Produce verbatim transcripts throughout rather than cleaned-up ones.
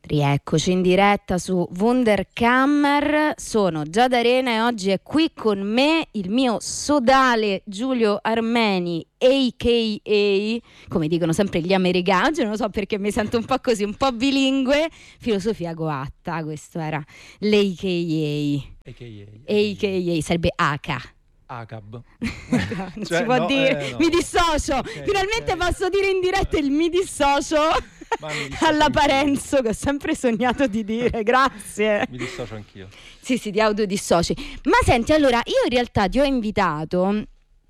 Rieccoci in diretta su Wunderkammer, sono Giada Arena e oggi è qui con me il mio sodale Giulio Armeni, a k a, come dicono sempre gli americani, oggi non lo so perché mi sento un po' così, un po' bilingue, filosofia coatta, questo era l'A K A. A K A. A K A sarebbe H. A C A B. Non Cioè, si può no, dire, eh, no. mi dissocio, Okay, finalmente okay. posso dire in diretta il mi dissocio. Ma mi dissocio alla anch'io. Parenzo, che ho sempre sognato di dire, grazie. Mi dissocio anch'io. Sì, sì, ti autodissoci. Ma senti, allora, io in realtà ti ho invitato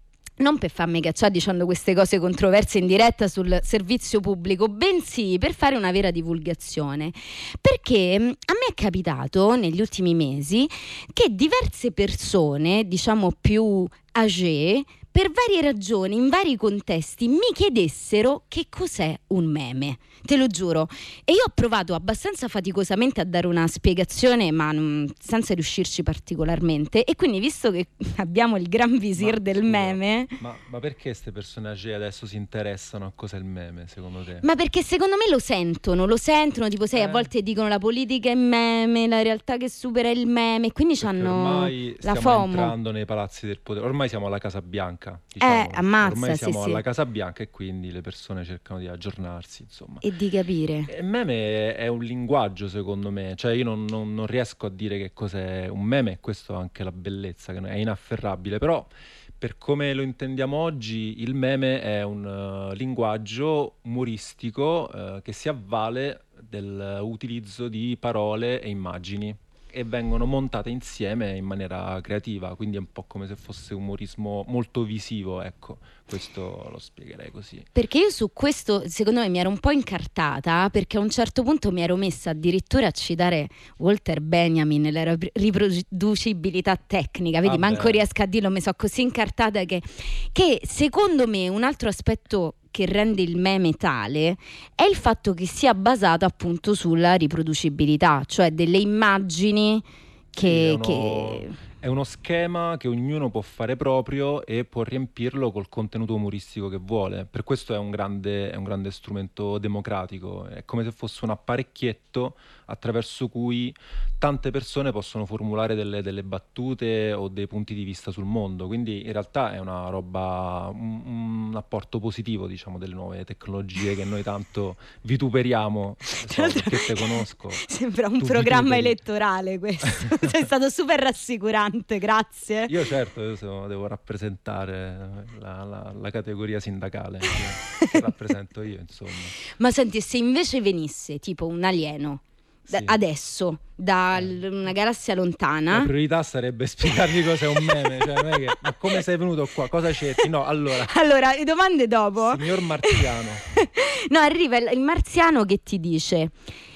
non per farmi cacciare dicendo queste cose controverse in diretta sul servizio pubblico, bensì per fare una vera divulgazione, perché a me è capitato negli ultimi mesi che diverse persone, diciamo più âgée, per varie ragioni, in vari contesti, mi chiedessero che cos'è un meme. Te lo giuro. E io ho provato abbastanza faticosamente a dare una spiegazione, ma non, senza riuscirci particolarmente. E quindi, visto che abbiamo il gran visir Ma, del scusa, meme... Ma, ma perché queste personaggi adesso si interessano a cos'è il meme, secondo te? Ma perché secondo me lo sentono, lo sentono, tipo sai, Eh. a volte dicono la politica è meme, la realtà che supera il meme, quindi Perché hanno ormai la stiamo FOMO. entrando nei palazzi del potere. Ormai siamo alla Casa Bianca, diciamo. Eh, ammazza, Ormai sì, siamo sì. alla Casa Bianca e quindi le persone cercano di aggiornarsi, insomma. E di capire. Il meme è un linguaggio, secondo me, cioè io non, non- non riesco a dire che cos'è un meme, e questo è anche la bellezza, che è inafferrabile, però per come lo intendiamo oggi, il meme è un eh, linguaggio umoristico eh, che si avvale dell'utilizzo di parole e immagini e vengono montate insieme in maniera creativa, quindi è un po' come se fosse umorismo molto visivo, ecco, questo lo spiegherei così. Perché io su questo, secondo me, mi ero un po' incartata, perché a un certo punto mi ero messa addirittura a citare Walter Benjamin e la rip- riproducibilità tecnica. Vedi, Ah, manco beh. riesco a dirlo, mi sono così incartata che, che secondo me un altro aspetto che rende il meme tale è il fatto che sia basato appunto sulla riproducibilità, cioè delle immagini che... Sì, è uno, che... è uno schema che ognuno può fare proprio e può riempirlo col contenuto umoristico che vuole. Per questo è un grande, è un grande strumento democratico. È come se fosse un apparecchietto attraverso cui tante persone possono formulare delle, delle battute o dei punti di vista sul mondo. Quindi in realtà è una roba, un, un apporto positivo, diciamo, delle nuove tecnologie che noi tanto vituperiamo. So, perché te conosco. Sembra un Tu programma vituperi. elettorale questo. Sei stato super rassicurante, grazie. Io certo, io so- devo rappresentare la, la- la categoria sindacale che, che rappresento io, insomma. Ma senti, se invece venisse tipo un alieno da- Sì. adesso da Eh. l- una galassia La lontana, priorità sarebbe spiegargli cos'è un meme, cioè non è che, ma come sei venuto qua, cosa cerchi? No, allora, allora le domande dopo. signor Marziano, No, arriva il, il marziano che ti dice: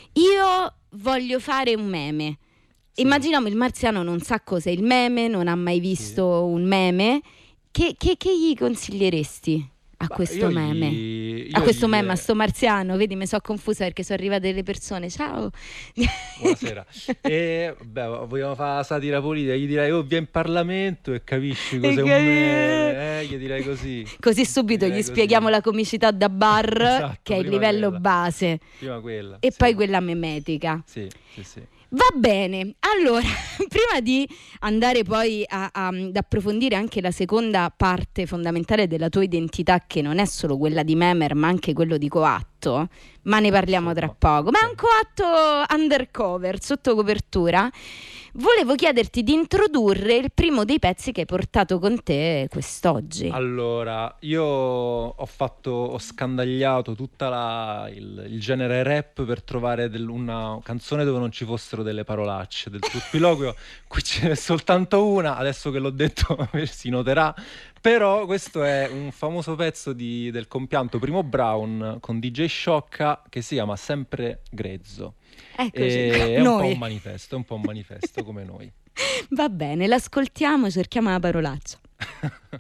io voglio fare un meme. Sì. Immaginiamo il marziano non sa cos'è il meme, non ha mai visto un meme. Che, che- che gli consiglieresti a ma questo io gli- meme? io A questo gli- meme, a sto marziano, vedi, mi sono confusa perché sono arrivate delle persone. Ciao. Buonasera. E beh, vogliamo fare la satira politica, gli direi oh, vieni in Parlamento e capisci cos'è un capi- meme, eh, gli direi così. Così subito Direi gli così. spieghiamo la comicità da bar, Esatto, che è il prima livello quella. base, Prima quella. e sì. poi quella memetica. Sì, sì, sì. Va bene, allora, prima di andare poi a, a- ad approfondire anche la seconda parte fondamentale della tua identità, che non è solo quella di memer, ma anche quello di coatto, ma ne parliamo tra Insomma, poco. Ma è ok. un coatto undercover, sotto copertura. Volevo chiederti di introdurre il primo dei pezzi che hai portato con te quest'oggi. Allora, io ho fatto, ho scandagliato tutta la, il, il genere rap per trovare del- una canzone dove non ci fossero delle parolacce, del turpiloquio. Qui ce n'è soltanto una, adesso che l'ho detto si noterà. Però questo è un famoso pezzo di- del compianto Primo Brown con D J Sciocca che si chiama Sempre Grezzo. Eccoci, E è un po' noi. un manifesto, è un po' un manifesto come noi. Va bene, l'ascoltiamo, cerchiamo la parolaccia.